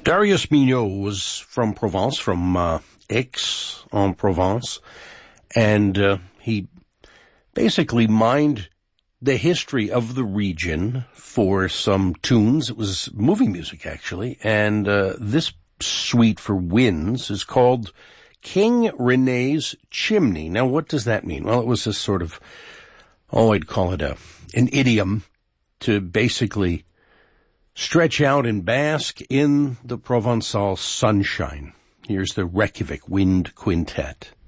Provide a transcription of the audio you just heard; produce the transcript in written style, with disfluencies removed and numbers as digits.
Darius Mignot was from Provence, from Aix-en-Provence, and he basically mined the history of the region for some tunes. It was movie music, actually, and this suite for winds is called King René's Chimney. Now, what does that mean? Well, it was a sort of, I'd call it an idiom to basically stretch out and bask in the Provençal sunshine. Here's the Reykjavik Wind Quintet.